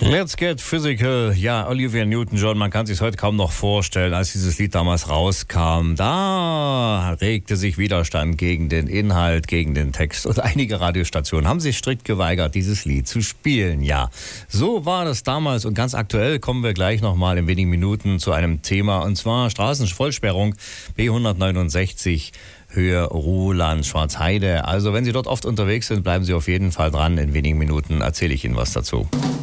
Let's Get Physical, ja, Olivia Newton-John, man kann sich heute kaum noch vorstellen, als dieses Lied damals rauskam. Da regte sich Widerstand gegen den Inhalt, gegen den Text und einige Radiostationen haben sich strikt geweigert, dieses Lied zu spielen. Ja, so war das damals und ganz aktuell kommen wir gleich nochmal in wenigen Minuten zu einem Thema und zwar Straßenvollsperrung B169 Höhe Ruhland, Schwarzheide. Also wenn Sie dort oft unterwegs sind, bleiben Sie auf jeden Fall dran. In wenigen Minuten erzähle ich Ihnen was dazu.